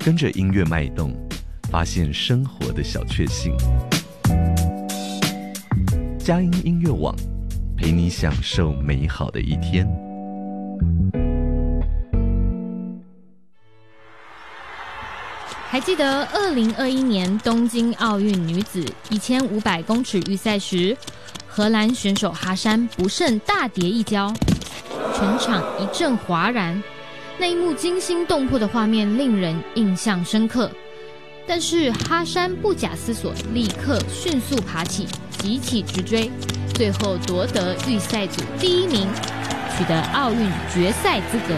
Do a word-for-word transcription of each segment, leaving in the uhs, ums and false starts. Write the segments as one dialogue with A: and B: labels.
A: 跟着音乐脉动，发现生活的小确幸。佳音音乐网，陪你享受美好的一天。
B: 还记得二零二一年东京奥运女子一千五百公尺预赛时，荷兰选手哈珊不慎大跌一跤，全场一阵哗然。那一幕惊心动魄的画面令人印象深刻。但是哈珊不假思索，立刻迅速爬起，急起直追，最后夺得预赛组第一名，取得奥运决赛资格。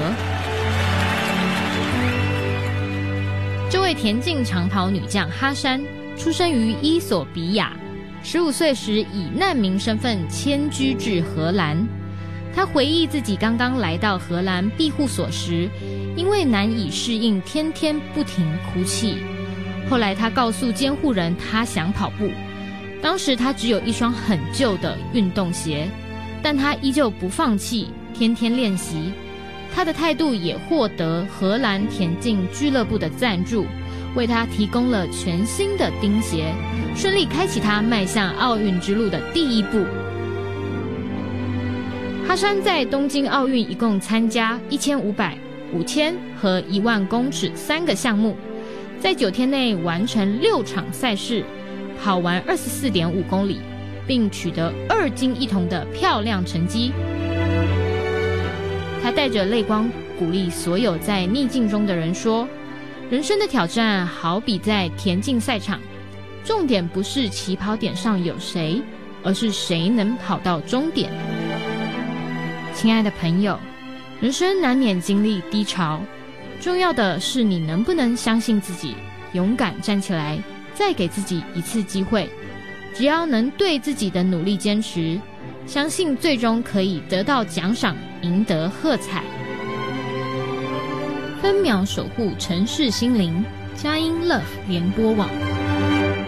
B: 这位田径长跑女将哈珊，出生于伊索比亚，十五岁时以难民身份迁居至荷兰。她回忆自己刚刚来到荷兰庇护所时，因为难以适应，天天不停哭泣。后来她告诉监护人，她想跑步。当时她只有一双很旧的运动鞋，但她依旧不放弃，天天练习。他的态度也获得荷兰田径俱乐部的赞助，为他提供了全新的钉鞋，顺利开启他迈向奥运之路的第一步。哈珊在东京奥运一共参加一千五百、五千和一万公尺三个项目，在九天内完成六场赛事，跑完二十四点五公里，并取得二金一铜的漂亮成绩。他带着泪光鼓励所有在逆境中的人说，人生的挑战好比在田径赛场，重点不是起跑点上有谁，而是谁能跑到终点。亲爱的朋友，人生难免经历低潮，重要的是你能不能相信自己，勇敢站起来，再给自己一次机会。只要能对自己的努力坚持，相信最终可以得到奖赏，赢得喝彩。分秒守护城市心灵，佳音 Love 联播网。